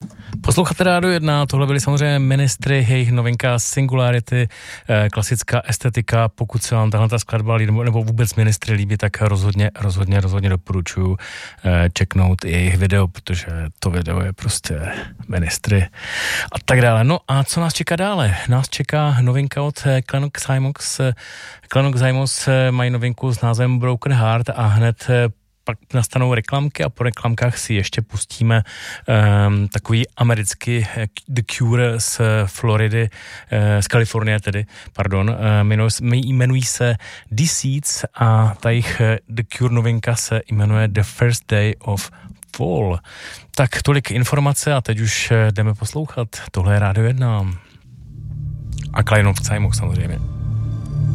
Posloucháte Rádio 1, tohle byly samozřejmě Ministry, jejich novinka Singularity, klasická estetika. Pokud se vám tahle ta skladba líbí, nebo vůbec Ministry líbí, tak rozhodně doporučuji checknout jejich video, protože to video je prostě Ministry a tak dále. No a co nás čeká dále? Nás čeká novinka od Klenok Zymos mají novinku s názvem Broken Heart a hned pak nastanou reklamky a po reklamkách si ještě pustíme takový americký The Cure z Floridy, z Kalifornie tedy, pardon, jmenují se Deceits a ta jejich The Cure novinka se jmenuje The First Day of Fall. Tak tolik informace a teď už jdeme poslouchat. Tohle je Rádio 1 a Klenok Zymos samozřejmě.